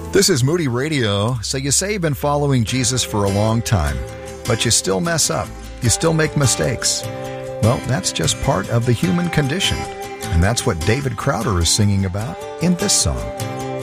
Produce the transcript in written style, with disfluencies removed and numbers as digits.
This is Moody Radio. So you say you've been following Jesus for a long time, but you still mess up. You still make mistakes. Well, that's just part of the human condition. And that's what David Crowder is singing about in this song.